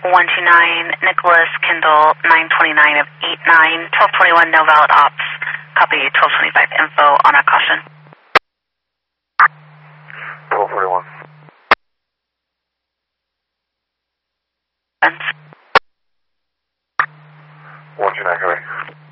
129, Nicholas Kindle, 929 of 89, 1221, no valid ops. Copy 1225 info on our caution. 1241. 129, copy.